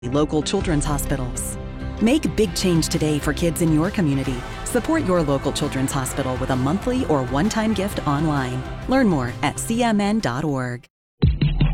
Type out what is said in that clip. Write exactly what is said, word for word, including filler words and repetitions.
Local children's hospitals. Make big change today for kids in your community. Support your local children's hospital with a monthly or one-time gift online. Learn more at c m n dot org.